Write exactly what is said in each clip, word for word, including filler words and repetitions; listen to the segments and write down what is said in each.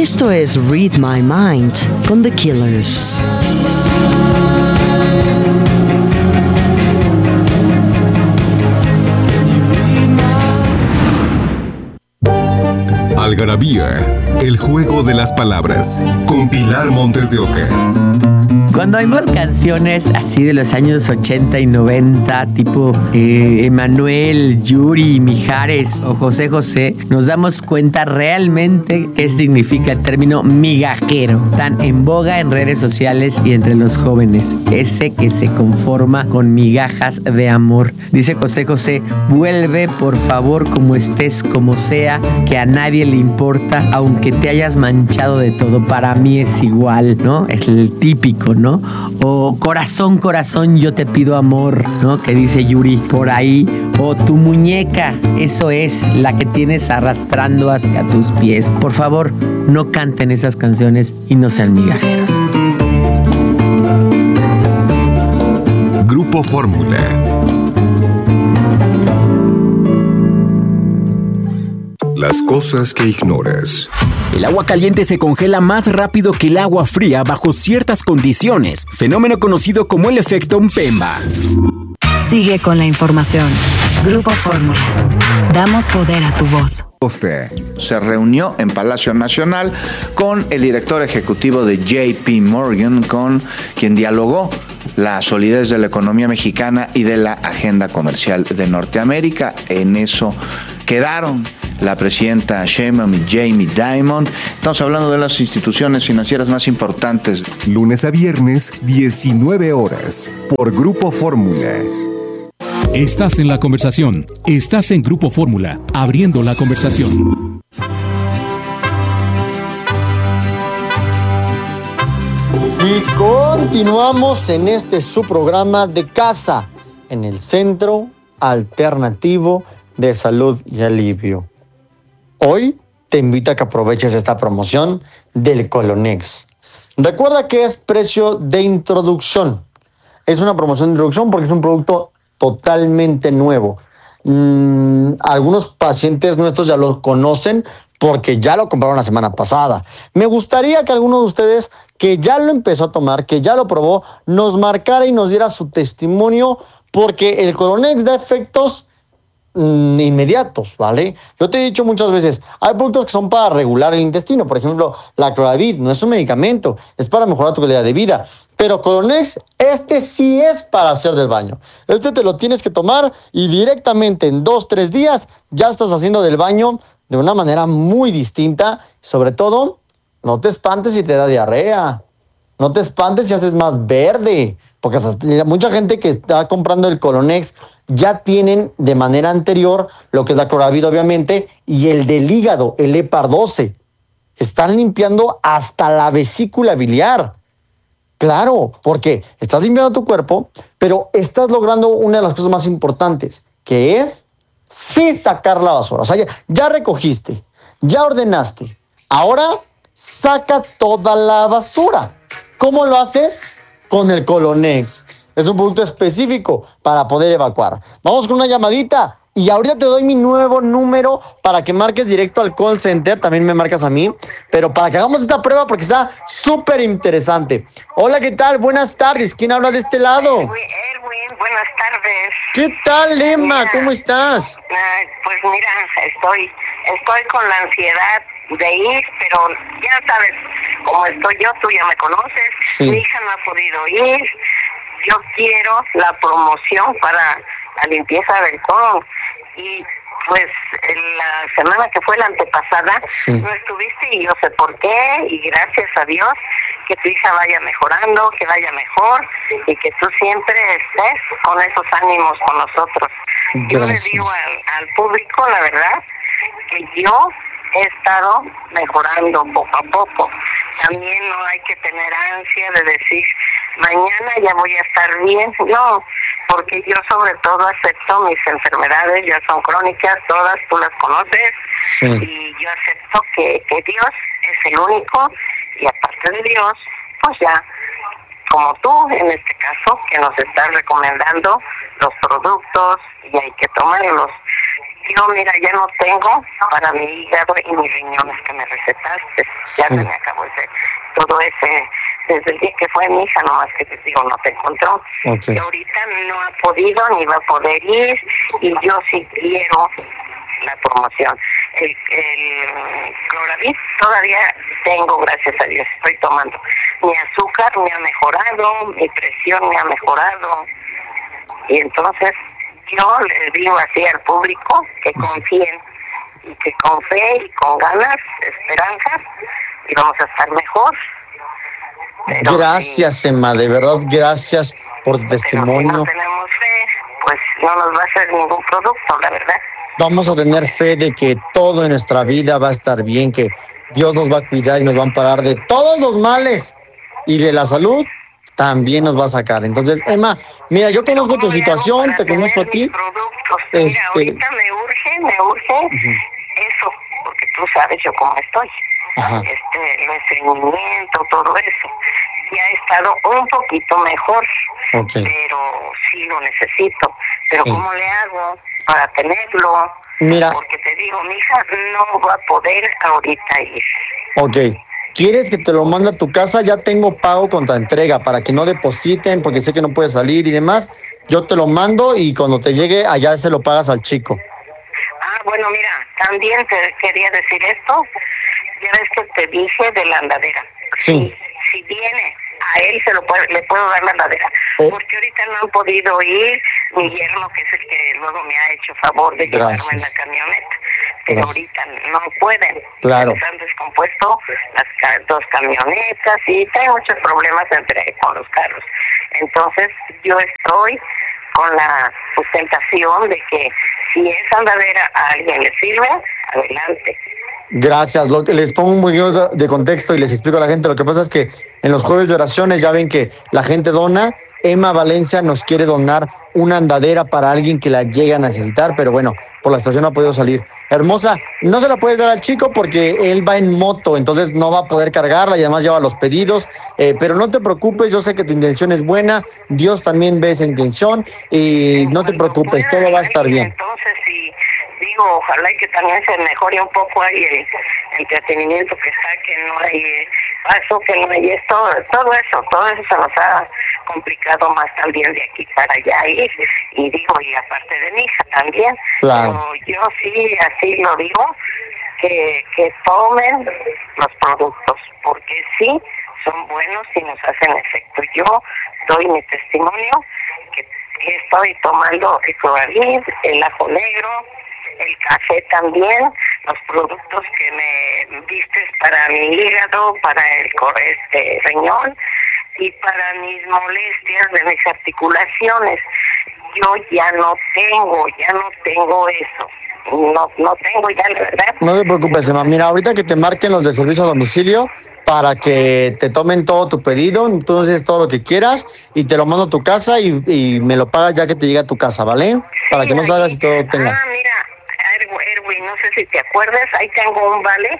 Esto es Read My Mind con The Killers. Algarabía, el juego de las palabras, con Pilar Montes de Oca. Cuando oímos canciones así de los años ochenta y noventa, tipo eh, Emanuel, Yuri, Mijares o José José, nos damos cuenta realmente qué significa el término migajero, tan en boga en redes sociales y entre los jóvenes. Ese que se conforma con migajas de amor. Dice José José, vuelve por favor como estés, como sea, que a nadie le importa, aunque te hayas manchado de todo. Para mí es igual, ¿no? Es el típico, ¿no? O corazón, corazón, yo te pido amor, ¿no? Que dice Yuri por ahí. O tu muñeca, eso es la que tienes arrastrando hacia tus pies. Por favor, no canten esas canciones y no sean migajeros. Grupo Fórmula. Las cosas que ignoras. El agua caliente se congela más rápido que el agua fría bajo ciertas condiciones, fenómeno conocido como el efecto Mpemba. Sigue con la información. Grupo Fórmula. Damos poder a tu voz. Se reunió en Palacio Nacional con el director ejecutivo de J P Morgan, con quien dialogó la solidez de la economía mexicana y de la agenda comercial de Norteamérica. En eso quedaron la presidenta Sheinbaum y Jamie Dimon. Estamos hablando de las instituciones financieras más importantes. Lunes a viernes, diecinueve horas, por Grupo Fórmula. Estás en la conversación. Estás en Grupo Fórmula, abriendo la conversación. Y continuamos en este su programa de casa, en el Centro Alternativo de Salud y Alivio. Hoy te invito a que aproveches esta promoción del Colonex. Recuerda que es precio de introducción. Es una promoción de introducción porque es un producto totalmente nuevo. Mm, algunos pacientes nuestros ya lo conocen porque ya lo compraron la semana pasada. Me gustaría que alguno de ustedes que ya lo empezó a tomar, que ya lo probó, nos marcara y nos diera su testimonio, porque el Colonex da efectos mm, inmediatos, ¿vale? Yo te he dicho muchas veces, hay productos que son para regular el intestino. Por ejemplo, la Cloravid no es un medicamento, es para mejorar tu calidad de vida. Pero Colonex, este sí es para hacer del baño. Este te lo tienes que tomar y directamente en dos, tres días ya estás haciendo del baño de una manera muy distinta. Sobre todo, no te espantes si te da diarrea. No te espantes si haces más verde. Porque mucha gente que está comprando el Colonex ya tienen de manera anterior lo que es la Cloravid, obviamente, y el del hígado, el Hepar doce. Están limpiando hasta la vesícula biliar. Claro, porque estás limpiando tu cuerpo, pero estás logrando una de las cosas más importantes, que es sí sacar la basura. O sea, ya, ya recogiste, ya ordenaste. Ahora saca toda la basura. ¿Cómo lo haces? Con el Colonex. Es un producto específico para poder evacuar. Vamos con una llamadita. Y ahorita te doy mi nuevo número para que marques directo al call center. También me marcas a mí. Pero para que hagamos esta prueba porque está súper interesante. Hola, ¿qué tal? Buenas tardes. ¿Quién habla de este lado? Erwin, Erwin, buenas tardes. ¿Qué tal, Emma? Mira, ¿Cómo estás? Uh, pues mira, estoy, estoy con la ansiedad de ir, pero ya sabes cómo estoy yo, tú ya me conoces. Sí. Mi hija no ha podido ir. Yo quiero la promoción para la limpieza del colon. Y pues la semana que fue la antepasada, sí, no estuviste y yo sé por qué, y gracias a Dios que tu hija vaya mejorando, que vaya mejor y que tú siempre estés con esos ánimos con nosotros. Gracias. Yo le digo al, al público la verdad que yo he estado mejorando poco a poco. También no hay que tener ansia de decir mañana ya voy a estar bien. No, porque yo sobre todo acepto mis enfermedades, ya son crónicas, todas tú las conoces, sí, y yo acepto que, que Dios es el único, y aparte de Dios, pues ya, como tú en este caso, que nos estás recomendando los productos y hay que tomarlos. Yo, mira, ya no tengo para mi hígado y mis riñones que me recetaste. Ya Sí. se me acabó ese, todo ese, desde el día que fue mi hija, nomás que te digo, no te encontró. Ok. Y ahorita no ha podido ni va a poder ir, y yo sí quiero la promoción. El, el Cloravit todavía tengo, gracias a Dios, estoy tomando. Mi azúcar me ha mejorado, mi presión me ha mejorado, y entonces yo les digo así al público que confíen, y que con fe y con ganas, esperanza, y vamos a estar mejor. Pero Gracias, si, Emma, de verdad, gracias por tu pero si testimonio. no tenemos fe, pues no nos va a hacer ningún producto, la verdad. Vamos a tener fe de que todo en nuestra vida va a estar bien, que Dios nos va a cuidar y nos va a amparar de todos los males, y de la salud también nos va a sacar. Entonces, Emma, mira, yo conozco tu ¿Cómo le hago situación, para te conozco a tener ti. mis productos? Mira, Este- ahorita me urge, me urge eso, porque tú sabes yo cómo estoy. Ajá. Este, el estreñimiento, todo eso. Ya he estado un poquito mejor, Ok. pero sí lo necesito. Pero Sí. ¿cómo le hago para tenerlo? Mira. Porque te digo, mi hija no va a poder ahorita ir. Ok. ¿Quieres que te lo mande a tu casa? Ya tengo pago contra entrega para que no depositen, porque sé que no puedes salir y demás. Yo te lo mando y cuando te llegue allá se lo pagas al chico. Ah, bueno, mira, también te quería decir esto. Ya ves que te dije de la andadera. Sí. Si, si viene, a él se lo puede, le puedo dar la andadera. Eh. Porque ahorita no han podido ir mi yerno, que es el que luego me ha hecho favor de llevarme en la Gracias. camioneta. Pero Gracias. ahorita no pueden. Claro. Se han descompuesto las ca- dos camionetas y trae muchos problemas entre con los carros. Entonces yo estoy con la sustentación de que si esa andadera a alguien le sirve, adelante. Gracias. Lo que les pongo un poquito de contexto y les explico a la gente. Lo que pasa es que en los jueves de oraciones ya ven que la gente dona. Emma Valencia nos quiere donar una andadera para alguien que la llegue a necesitar, pero bueno, por la situación no ha podido salir. Hermosa, no se la puedes dar al chico porque él va en moto, entonces no va a poder cargarla y además lleva los pedidos, eh, pero no te preocupes, yo sé que tu intención es buena, Dios también ve esa intención y no te preocupes, todo va a estar bien. Entonces, sí, digo, ojalá y que también se mejore un poco ahí el entretenimiento que está, que no hay eh, paso, que no hay esto, todo eso, todo eso se nos ha complicado más también de aquí para allá ir, y digo, y aparte de mi hija también. Claro. Pero yo sí, así lo digo, que, que tomen los productos, porque sí son buenos y nos hacen efecto. Yo doy mi testimonio, que, que estoy tomando el Cloravit, el ajo negro, el café también, los productos que me diste para mi hígado, para el cor- este riñón y para mis molestias de mis articulaciones. Yo ya no tengo, ya no tengo eso. No, no tengo ya, la verdad. No te preocupes, Emma. Mira, ahorita que te marquen los de servicio a domicilio para que te tomen todo tu pedido, entonces todo lo que quieras y te lo mando a tu casa y, y me lo pagas ya que te llegue a tu casa, ¿vale? Para Sí, que no ahí- salgas y todo lo tengas. Ah, mira, Erw- Erwin, no sé si te acuerdas, ahí tengo un vale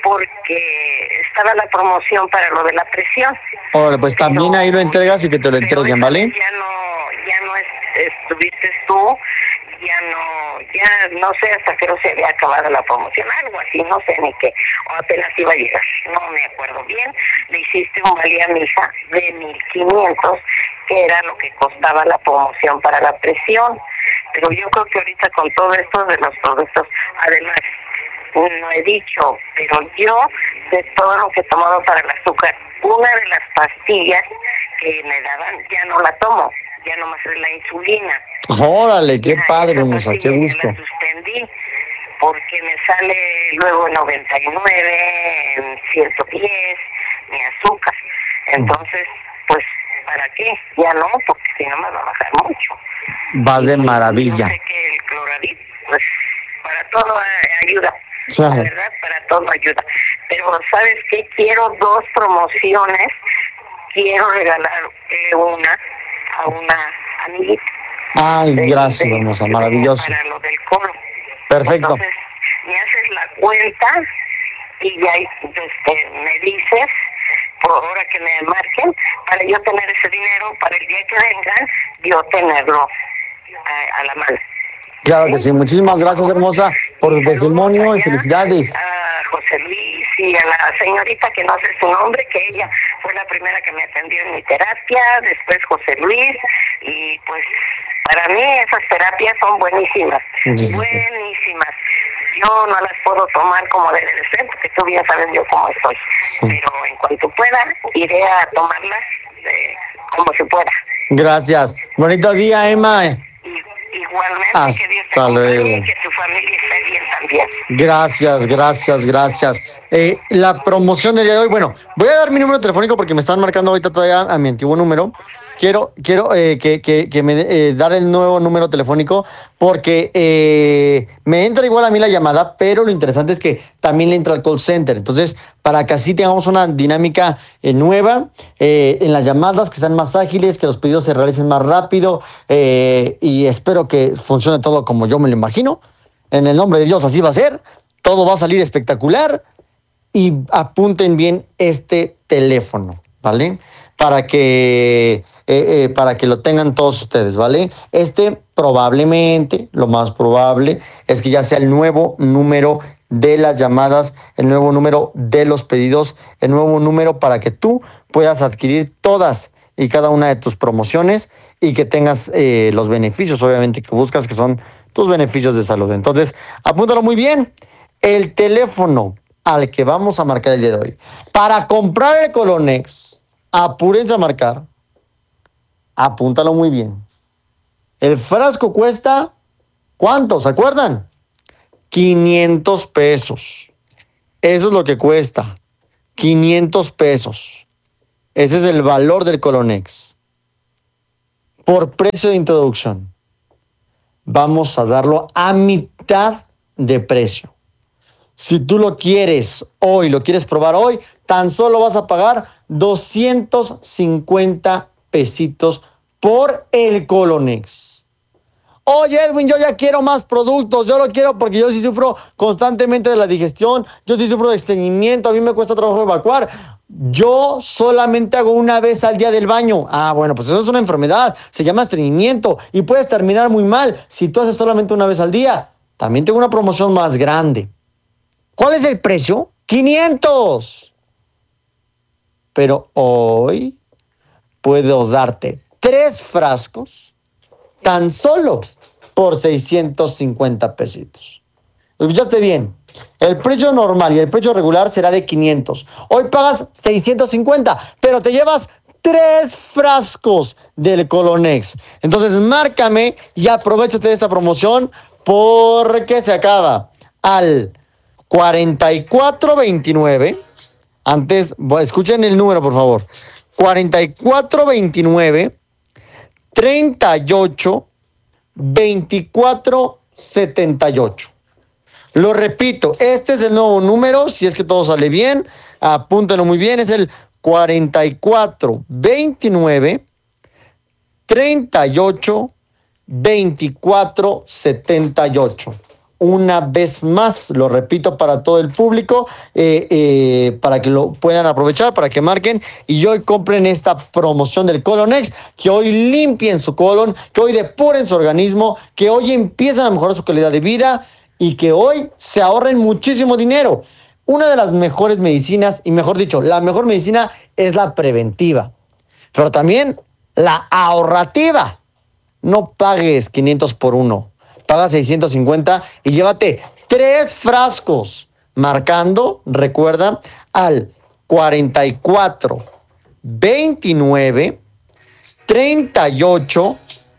porque estaba la promoción para lo de la presión. Órale, pues también ahí lo entregas y que te lo Pero entreguen, esa ¿vale? vez Ya no, ya no es- estuviste tú, ya no, ya no sé hasta que no se había acabado la promoción, algo así, no sé ni qué, o apenas iba a llegar, no me acuerdo bien. Le hiciste un vale a mi hija de mil quinientos, que era lo que costaba la promoción para la presión. Pero yo creo que ahorita con todo esto de los productos, además, no he dicho, pero yo de todo lo que he tomado para el azúcar, una de las pastillas que me daban ya no la tomo, ya nomás es la insulina. Órale, qué Ya, padre, esa hermosa, qué pastilla ya gusto. la suspendí porque me sale luego en noventa y nueve, en ciento diez, mi azúcar. Entonces, pues, ¿para qué? Ya no, porque si no me va a bajar mucho. Vas de maravilla. Yo sé que el Cloravit, pues, para todo eh, ayuda. Claro. La verdad, para todo ayuda. Pero, ¿sabes qué? Quiero dos promociones. Quiero regalar eh, una a una amiguita. Ay, de- gracias, de- hermosa, de- maravilloso. Para lo del coro. Perfecto. Entonces, me haces la cuenta y ya este, me dices, por hora que me marquen, para yo tener ese dinero, para el día que vengan, yo tenerlo a, a la mano. Claro que sí. Muchísimas gracias, hermosa, por tu testimonio y felicidades. A José Luis y a la señorita que no sé su nombre, que ella fue la primera que me atendió en mi terapia, después José Luis, y pues para mí esas terapias son buenísimas, buenísimas. Yo no las puedo tomar como debe de ser, porque tú bien sabes yo cómo estoy, sí. Pero en cuanto pueda, iré a tomarlas de, como se pueda. Gracias. Bonito día, Emma. Igualmente, hasta que Dios te acompañe luego. y que tu familia esté bien también. Gracias, gracias, gracias. Eh, la promoción del día de hoy, bueno, voy a dar mi número telefónico porque me están marcando ahorita todavía a mi antiguo número. Quiero, quiero eh, que, que, que me eh, dar el nuevo número telefónico porque eh, me entra igual a mí la llamada, pero lo interesante es que también le entra al call center. Entonces, para que así tengamos una dinámica eh, nueva eh, en las llamadas, que sean más ágiles, que los pedidos se realicen más rápido eh, y espero que funcione todo como yo me lo imagino. En el nombre de Dios, así va a ser. Todo va a salir espectacular. Y apunten bien este teléfono, ¿vale? Para que, eh, eh, para que lo tengan todos ustedes, ¿vale? Este probablemente, lo más probable, es que ya sea el nuevo número de las llamadas, el nuevo número de los pedidos, el nuevo número para que tú puedas adquirir todas y cada una de tus promociones y que tengas eh, los beneficios, obviamente, que buscas, que son tus beneficios de salud. Entonces, apúntalo muy bien. El teléfono al que vamos a marcar el día de hoy. Para comprar el Colonex, apúrense a marcar. Apúntalo muy bien. El frasco cuesta, ¿cuánto? ¿Se acuerdan? quinientos pesos. Eso es lo que cuesta. quinientos pesos. Ese es el valor del Colonex. Por precio de introducción, vamos a darlo a mitad de precio. Si tú lo quieres hoy, lo quieres probar hoy, tan solo vas a pagar doscientos cincuenta pesitos por el Colonex. Oye, Edwin, yo ya quiero más productos. Yo lo quiero porque yo sí sufro constantemente de la digestión. Yo sí sufro de estreñimiento. A mí me cuesta trabajo evacuar. Yo solamente hago una vez al día del baño. Ah, bueno, pues eso es una enfermedad. Se llama estreñimiento y puedes terminar muy mal si tú haces solamente una vez al día. También tengo una promoción más grande. ¿Cuál es el precio? quinientos. Pero hoy puedo darte tres frascos tan solo por seiscientos cincuenta pesitos. ¿Escuchaste bien? El precio normal y el precio regular será de quinientos. Hoy pagas seiscientos cincuenta, pero te llevas tres frascos del Colonex. Entonces, márcame y aprovéchate de esta promoción porque se acaba al cuarenta y cuatro veintinueve. Antes, escuchen el número, por favor. cuarenta y cuatro veintinueve, treinta y ocho, veinticuatro setenta y ocho. Lo repito, este es el nuevo número. Si es que todo sale bien, apúntenlo muy bien. Es el cuarenta y cuatro veintinueve, treinta y ocho, veinticuatro setenta y ocho. Una vez más, lo repito para todo el público, eh, eh, para que lo puedan aprovechar, para que marquen y hoy compren esta promoción del Colonex, que hoy limpien su colon, que hoy depuren su organismo, que hoy empiezan a mejorar su calidad de vida y que hoy se ahorren muchísimo dinero. Una de las mejores medicinas, y mejor dicho, la mejor medicina es la preventiva, pero también la ahorrativa. No pagues quinientos por uno. Paga seiscientos cincuenta y llévate tres frascos. Marcando, recuerda, al cuarenta y cuatro veintinueve, treinta y ocho,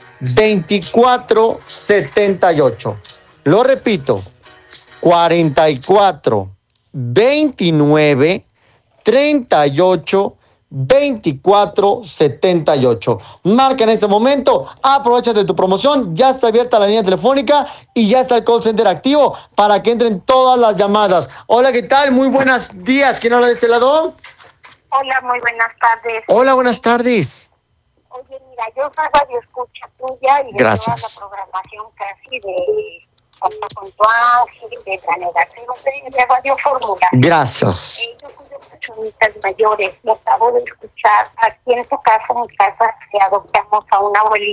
veinticuatro setenta y ocho. Lo repito, cuarenta y cuatro veintinueve, treinta y ocho, veinticuatro setenta y ocho. Marca en este momento, aprovechate de tu promoción, ya está abierta la línea telefónica y ya está el call center activo para que entren todas las llamadas. Hola, ¿qué tal? Muy buenos días. ¿Quién habla de este lado? Hola, muy buenas tardes. Hola, buenas tardes. Oye, mira, yo soy radio escucha tuya y de Gracias. toda la programación casi de Hasta con tu Ángel, de Planeta de Radio Fórmula. Gracias. Eh, yo soy de personitas mayores, lo acabo de escuchar aquí en tu casa, en mi casa, que adoptamos a un abuelito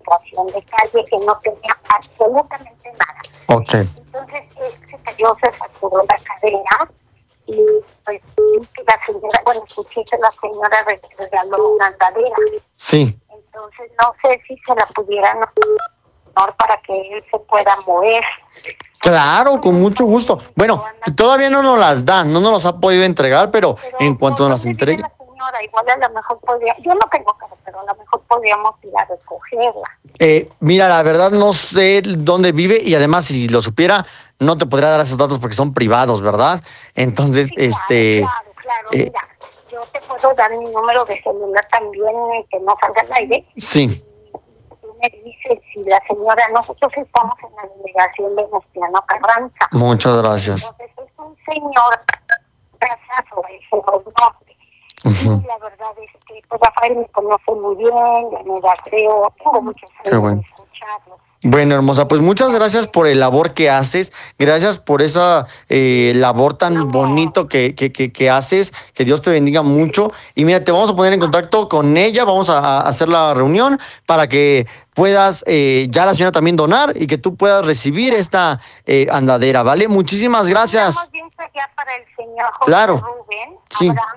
situación de calle, que no tenía absolutamente nada. Ok. Entonces él se cayó, se fracturó la cadera y pues que la señora, bueno, escuché que la señora regaló una andadera. Sí. Entonces no sé si se la pudieran dar para que él se pueda mover. Claro, con mucho gusto. Bueno, todavía no nos las dan, no nos las ha podido entregar, pero, pero en cuanto nos las entregue... La señora, igual a lo mejor podría, yo no tengo carro, pero a lo mejor podríamos ir a recogerla. Eh, mira, la verdad no sé dónde vive y además si lo supiera no te podría dar esos datos porque son privados, ¿verdad? Entonces, sí, claro, este... Claro, claro, eh, mira, yo te puedo dar mi número de celular también, que no salga al aire. Sí. Me dice si la señora, nosotros estamos en la delegación de Venustiano Carranza. Muchas gracias. Entonces es un señor razazo, el señor Norte. Uh-huh. Y la verdad es que pues Rafael me conoce muy bien, ya me da creo, tengo muchos años bueno. de escucharlo. Bueno, hermosa, pues muchas gracias por el labor que haces, gracias por esa eh, labor tan no. bonito que, que, que, que haces, que Dios te bendiga mucho. Y mira, te vamos a poner en contacto con ella, vamos a, a hacer la reunión para que puedas eh, ya la señora también donar y que tú puedas recibir esta eh, andadera, ¿vale? Muchísimas gracias. Estamos bien allá para el señor José claro. Rubén, sí. Abraham,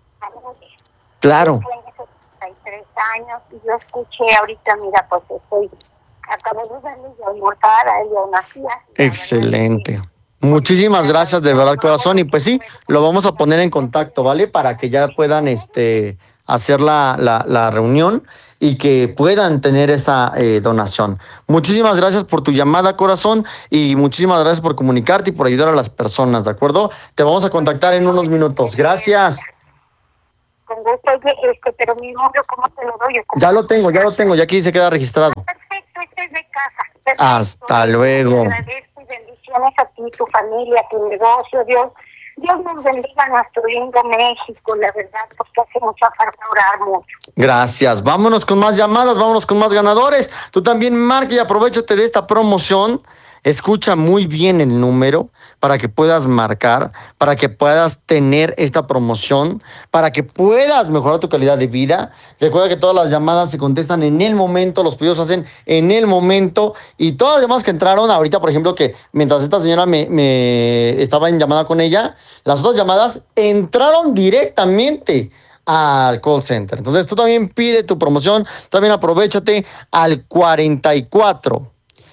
claro. Tiene setenta y tres años y yo escuché ahorita, mira, pues estoy... Acabo de verle yo mortal a ella una tía. Excelente. Muchísimas gracias de verdad, corazón. Y pues sí, lo vamos a poner en contacto, ¿vale? Para que ya puedan este, hacer la, la, la reunión y que puedan tener esa eh, donación. Muchísimas gracias por tu llamada, corazón, y muchísimas gracias por comunicarte y por ayudar a las personas, ¿de acuerdo? Te vamos a contactar en unos minutos. Gracias. Con gusto, oye, este, pero mi nombre, ¿cómo te lo doy? Ya lo tengo, ya lo tengo, ya aquí se queda registrado. Perfecto, este es de casa. Perfecto. Hasta luego. Te agradezco y bendiciones a ti, tu familia, tu negocio, Dios. Dios nos bendiga a nuestro lindo México, la verdad, porque hace mucha falta orar mucho. Gracias. Vámonos con más llamadas, vámonos con más ganadores. Tú también marca y aprovechate de esta promoción. Escucha muy bien el número para que puedas marcar, para que puedas tener esta promoción, para que puedas mejorar tu calidad de vida. Recuerda que todas las llamadas se contestan en el momento, los pedidos se hacen en el momento y todas las llamadas que entraron ahorita, por ejemplo, que mientras esta señora me, me estaba en llamada con ella, las otras llamadas entraron directamente al call center. Entonces tú también pide tu promoción, también aprovéchate al cuarenta y cuatro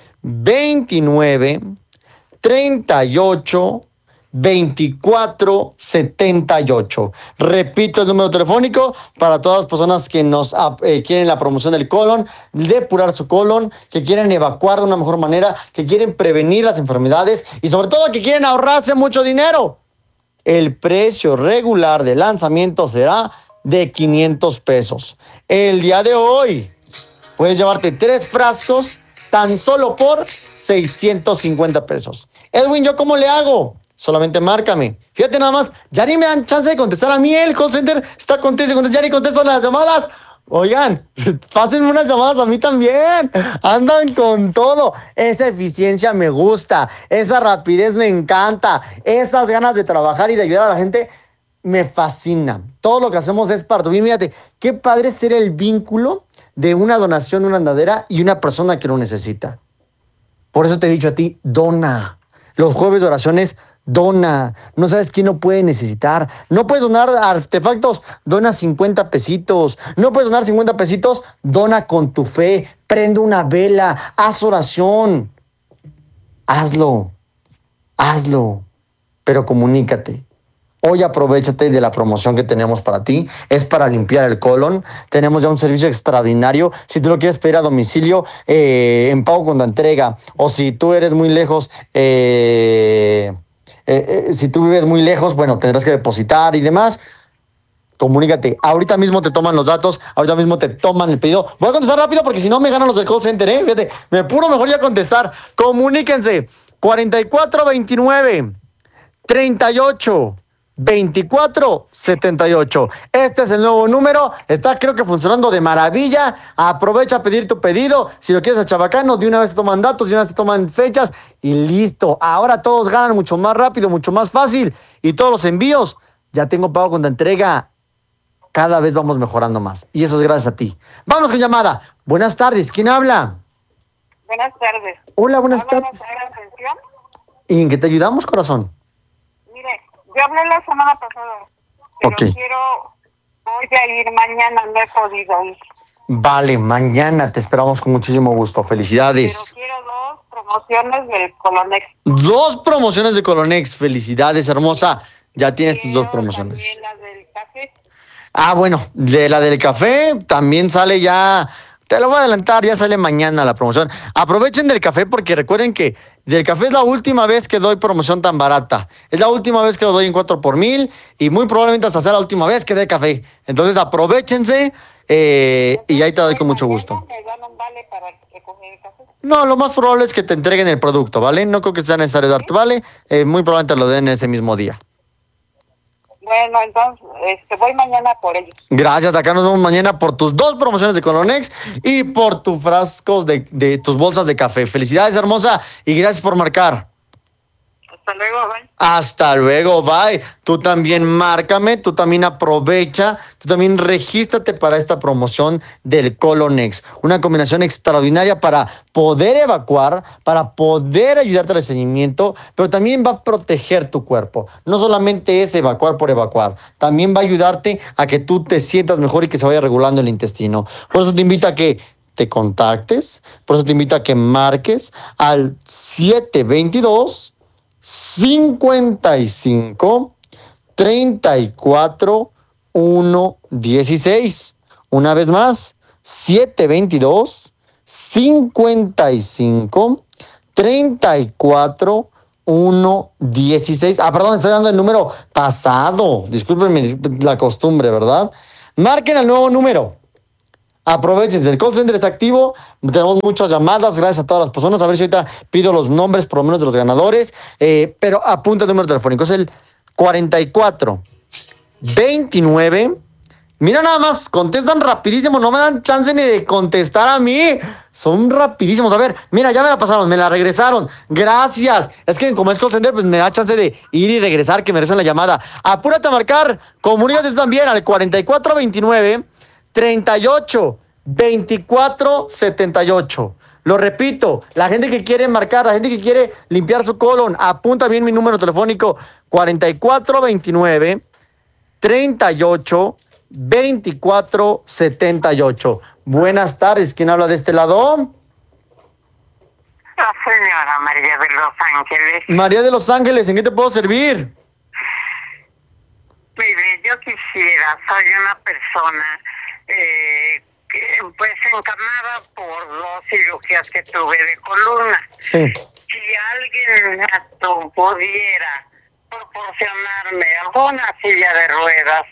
veintinueve treinta y ocho veinticuatro setenta y ocho. Repito el número telefónico para todas las personas que nos eh, quieren la promoción del colon, depurar su colon, que quieren evacuar de una mejor manera, que quieren prevenir las enfermedades y sobre todo que quieren ahorrarse mucho dinero. El precio regular de lanzamiento será de quinientos pesos. El día de hoy puedes llevarte tres frascos tan solo por seiscientos cincuenta pesos. Edwin, ¿yo cómo le hago? Solamente márcame. Fíjate nada más, ya ni me dan chance de contestar a mí. El call center está contestando, ya ni contesto las llamadas. Oigan, pásenme unas llamadas a mí también. Andan con todo. Esa eficiencia me gusta. Esa rapidez me encanta. Esas ganas de trabajar y de ayudar a la gente me fascinan. Todo lo que hacemos es para tu bien. Mírate, qué padre ser el vínculo de una donación de una andadera y una persona que lo necesita. Por eso te he dicho a ti, dona. Los jueves de oraciones, dona. No sabes quién no puede necesitar. No puedes donar artefactos, dona cincuenta pesitos. No puedes donar cincuenta pesitos, dona con tu fe. Prende una vela, haz oración. Hazlo, hazlo, pero comunícate. Hoy aprovéchate de la promoción que tenemos para ti. Es para limpiar el colon. Tenemos ya un servicio extraordinario. Si tú lo quieres pedir a domicilio, eh, en pago con la entrega. O si tú eres muy lejos, eh, eh, eh, si tú vives muy lejos, bueno, tendrás que depositar y demás. Comunícate. Ahorita mismo te toman los datos. Ahorita mismo te toman el pedido. Voy a contestar rápido porque si no me ganan los del call center, ¿eh? Fíjate, me puro mejor ya contestar. Comuníquense. cuarenta y cuatro veintinueve treinta y ocho veinticuatro setenta y ocho. Este es el nuevo número. Está creo que funcionando de maravilla. Aprovecha a pedir tu pedido. Si lo quieres a Chabacano, de una vez te toman datos, de una vez te toman fechas y listo. Ahora todos ganan mucho más rápido, mucho más fácil. Y todos los envíos, ya tengo pago con la entrega. Cada vez vamos mejorando más. Y eso es gracias a ti. Vamos con llamada. Buenas tardes, ¿quién habla? Buenas tardes. Hola, buenas ¿Habla tardes. Rosario Ascensión? ¿Y en qué te ayudamos, corazón? Mire, yo hablé la semana pasada, pero Ok. quiero, voy a ir mañana, no he podido ir. Vale, mañana te esperamos con muchísimo gusto. Pero Felicidades. quiero dos promociones del Colonex. Dos promociones de Colonex. Felicidades, hermosa. Ya tienes tus dos Quiero promociones. también la del café. Ah, bueno, de la del café también sale ya. Te lo voy a adelantar, ya sale mañana la promoción. Aprovechen del café porque recuerden que del café es la última vez que doy promoción tan barata. Es la última vez que lo doy en cuatro por mil y muy probablemente hasta sea la última vez que dé café. Entonces aprovechense eh, y ahí te doy con mucho gusto. ¿Me dan un vale para recoger el café? No, lo más probable es que te entreguen el producto, ¿vale? No creo que sea necesario darte, ¿vale? Eh, muy probablemente lo den ese mismo día. Bueno, entonces, este, voy mañana por ello. Gracias, acá nos vemos mañana por tus dos promociones de Colonex y por tus frascos de, de tus bolsas de café. Felicidades, hermosa, y gracias por marcar. Hasta luego, bye. Hasta luego, bye. Tú también márcame, tú también aprovecha, tú también regístrate para esta promoción del Colonex. Una combinación extraordinaria para poder evacuar, para poder ayudarte al estreñimiento, pero también va a proteger tu cuerpo. No solamente es evacuar por evacuar, también va a ayudarte a que tú te sientas mejor y que se vaya regulando el intestino. Por eso te invito a que te contactes, por eso te invito a que marques al siete veintidós cincuenta y cinco, treinta y cuatro, uno dieciséis. Una vez más, siete veintidós, cincuenta y cinco, treinta y cuatro, uno dieciséis. Ah, perdón, estoy dando el número pasado. Discúlpenme la costumbre, ¿verdad? Marquen el nuevo número. Aprovechen, el call center está activo, tenemos muchas llamadas, gracias a todas las personas, a ver si ahorita pido los nombres por lo menos de los ganadores, eh, pero apunta el número telefónico, es el cuarenta y cuatro, veintinueve, mira nada más, contestan rapidísimo, no me dan chance ni de contestar a mí, son rapidísimos, a ver, mira, ya me la pasaron, me la regresaron, gracias, es que como es call center, pues me da chance de ir y regresar, que me regresan la llamada, apúrate a marcar, comunícate tú también al cuarenta y cuatro veintinueve, treinta y ocho, veinticuatro, setenta y ocho. Lo repito, la gente que quiere marcar, la gente que quiere limpiar su colon, apunta bien mi número telefónico cuarenta y cuatro veintinueve, treinta y ocho, veinticuatro, setenta y ocho. Buenas tardes, ¿quién habla de este lado? La señora María de Los Ángeles. María de Los Ángeles, ¿en qué te puedo servir? Mire, yo quisiera, soy una persona eh, que, pues encamada por dos cirugías que tuve de columna. Sí. Si alguien tú pudiera proporcionarme alguna silla de ruedas,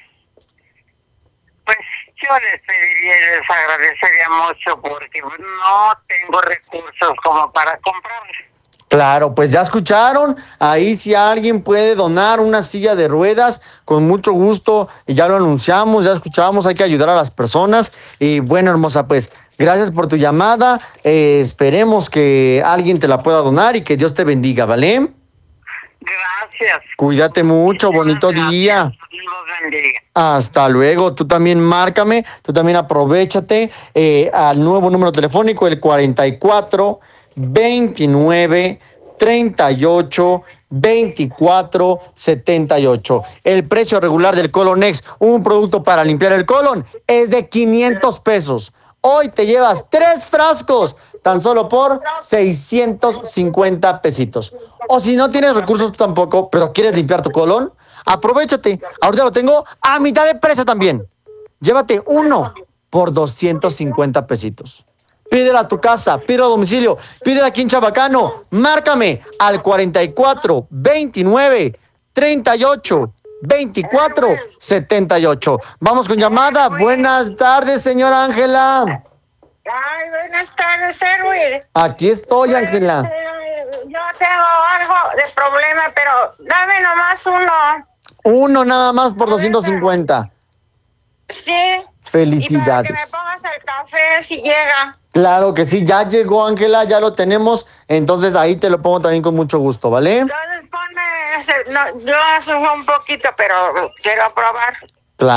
pues yo les pediría y les agradecería mucho porque no tengo recursos como para comprarla. Claro, pues ya escucharon, ahí si alguien puede donar una silla de ruedas, con mucho gusto, y ya lo anunciamos, ya escuchamos, hay que ayudar a las personas, y bueno, hermosa, pues gracias por tu llamada, eh, esperemos que alguien te la pueda donar y que Dios te bendiga, ¿vale? Gracias. Cuídate mucho, bonito Gracias. día. Dios los bendiga. Hasta luego, tú también márcame, tú también aprovéchate eh, al nuevo número telefónico, el cuarenta y cuatro, veintinueve, treinta y ocho, veinticuatro, setenta y ocho. El precio regular del Colonex, un producto para limpiar el colon, es de quinientos pesos. Hoy te llevas tres frascos, tan solo por seiscientos cincuenta pesitos. O si no tienes recursos tampoco, pero quieres limpiar tu colon, aprovéchate. Ahorita lo tengo a mitad de precio también. Llévate uno por doscientos cincuenta pesitos. Pídela a tu casa, pídela a domicilio, pídela aquí en Chabacano. Márcame al cuarenta y cuatro, veintinueve, treinta y ocho, veinticuatro, setenta y ocho. Vamos con llamada. Buenas tardes, señora Ángela. Ay, buenas tardes, Erwin. Aquí estoy, Ángela. Yo tengo algo de problema, pero dame nomás uno. Uno nada más por doscientos cincuenta. Sí. Felicidades. Y para que me pongas el café si llega. Claro que sí, ya llegó, Ángela, ya lo tenemos. Entonces ahí te lo pongo también con mucho gusto, ¿vale? Entonces ponme ese, no, yo asumo un poquito, pero quiero probar. Claro.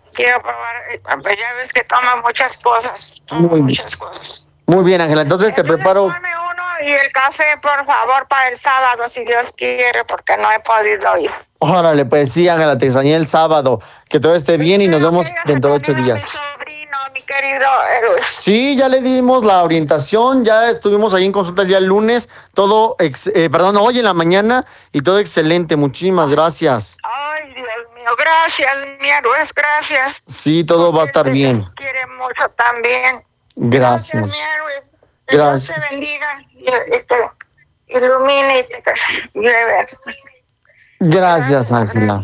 quiero probar. Pues ya ves que toma muchas cosas. Toma Muy, muchas cosas. Muy bien, Ángela. Entonces te preparo. Ponme uno y el café, por favor, para el sábado, si Dios quiere, porque no he podido ir. Órale, pues sí, Ángela, te extrañé el sábado. Que todo esté bien y nos vemos dentro de ocho días. Sobrino, mi querido héroe. Sí, ya le dimos la orientación, ya estuvimos ahí en consulta el día lunes, todo, ex, eh, perdón, hoy en la mañana y todo excelente, muchísimas gracias. Ay, Dios mío, gracias, mi héroe, gracias. Sí, todo va a estar bien. Te quiere mucho también. Gracias. Gracias, mi héroe. Que Dios te bendiga y, y te ilumine y te lleve. Gracias, Ángela.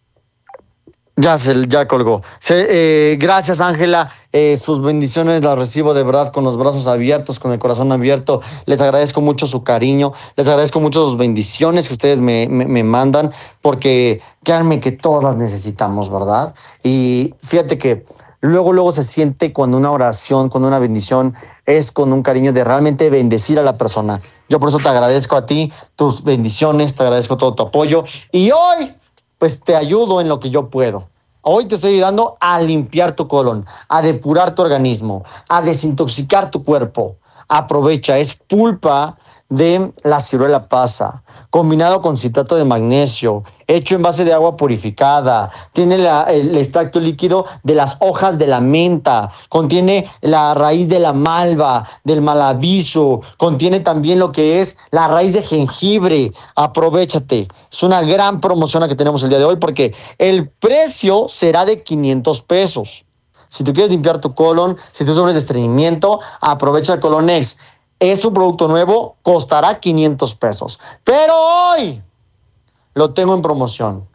Ya se, ya colgó. Se, eh, gracias, Ángela. Eh, sus bendiciones las recibo de verdad con los brazos abiertos, con el corazón abierto. Les agradezco mucho su cariño. Les agradezco mucho sus bendiciones que ustedes me, me, me mandan, porque créanme que todas necesitamos, ¿verdad? Y fíjate que luego, luego se siente cuando una oración, cuando una bendición es con un cariño de realmente bendecir a la persona. Yo por eso te agradezco a ti, tus bendiciones, te agradezco todo tu apoyo. Y hoy, pues te ayudo en lo que yo puedo. Hoy te estoy ayudando a limpiar tu colon, a depurar tu organismo, a desintoxicar tu cuerpo. Aprovecha, es pulpa de la ciruela pasa, combinado con citrato de magnesio, hecho en base de agua purificada, tiene la, el extracto líquido de las hojas de la menta, contiene la raíz de la malva, del malaviso, contiene también lo que es la raíz de jengibre. Aprovéchate, es una gran promoción la que tenemos el día de hoy porque el precio será de quinientos pesos. Si tú quieres limpiar tu colon, si tú sufres de estreñimiento, aprovecha el Colonex. Es un producto nuevo, costará quinientos pesos. Pero hoy lo tengo en promoción.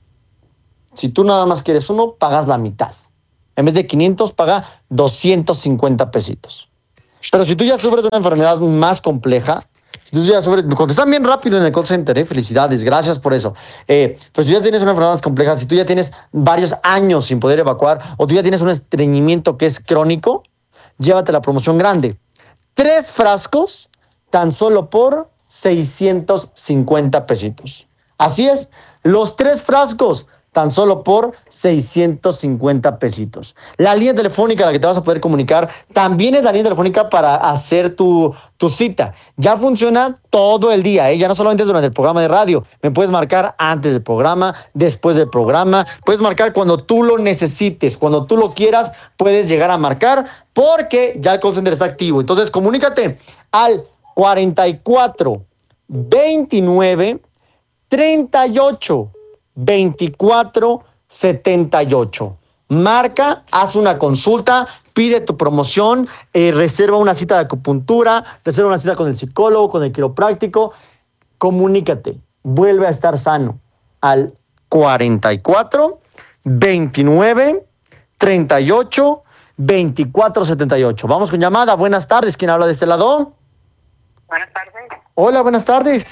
Si tú nada más quieres uno, pagas la mitad. En vez de quinientos, paga doscientos cincuenta pesitos. Pero si tú ya sufres de una enfermedad más compleja, si tú ya sufres, contestan bien rápido en el call center, ¿eh? Felicidades, gracias por eso. Eh, pero si tú ya tienes una enfermedad más compleja, si tú ya tienes varios años sin poder evacuar, o tú ya tienes un estreñimiento que es crónico, llévate la promoción grande. Tres frascos, tan solo por seiscientos cincuenta pesitos. Así es, los tres frascos, tan solo por seiscientos cincuenta pesitos. La línea telefónica a la que te vas a poder comunicar también es la línea telefónica para hacer tu, tu cita. Ya funciona todo el día, ¿eh? Ya no solamente es durante el programa de radio. Me puedes marcar antes del programa, después del programa. Puedes marcar cuando tú lo necesites, cuando tú lo quieras, puedes llegar a marcar porque ya el call center está activo. Entonces, comunícate al cuarenta y cuatro, veintinueve, treinta y ocho, veinticuatro, setenta y ocho. Marca, haz una consulta, pide tu promoción, eh, reserva una cita de acupuntura, reserva una cita con el psicólogo, con el quiropráctico. Comunícate, vuelve a estar sano al cuarenta y cuatro, veintinueve, treinta y ocho, veinticuatro, setenta y ocho. Vamos con llamada. Buenas tardes. ¿Quién habla de este lado? Buenas tardes. Hola, buenas tardes.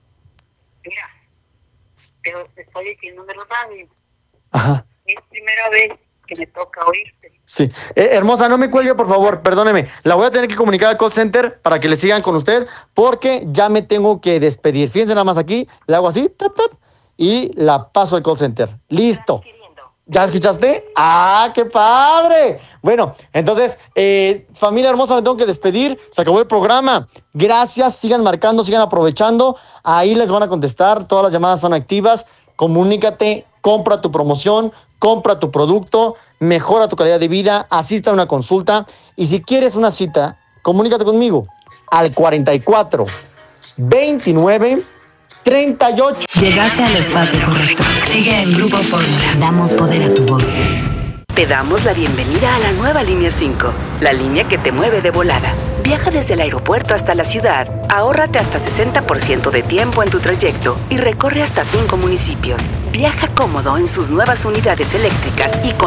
Mira, pero te estoy diciendo de radio. Ajá. Es primera vez que me toca oírte. Sí. Eh, hermosa, no me cuelgue, por favor, perdóneme. La voy a tener que comunicar al call center para que le sigan con usted porque ya me tengo que despedir. Fíjense nada más aquí, le hago así, tap, tap, y la paso al call center. Listo. ¿Ya escuchaste? ¡Ah, qué padre! Bueno, entonces, eh, familia hermosa, me tengo que despedir. Se acabó el programa. Gracias, sigan marcando, sigan aprovechando. Ahí les van a contestar. Todas las llamadas están activas. Comunícate, compra tu promoción, compra tu producto, mejora tu calidad de vida, asista a una consulta. Y si quieres una cita, comunícate conmigo al cuarenta y cuatro, veintinueve, treinta y ocho. Llegaste al espacio correcto. Sigue en Grupo Fórmula. Damos poder a tu voz. Te damos la bienvenida a la nueva línea cinco, la línea que te mueve de volada. Viaja desde el aeropuerto hasta la ciudad, ahórrate hasta sesenta por ciento de tiempo en tu trayecto y recorre hasta cinco municipios. Viaja cómodo en sus nuevas unidades eléctricas y con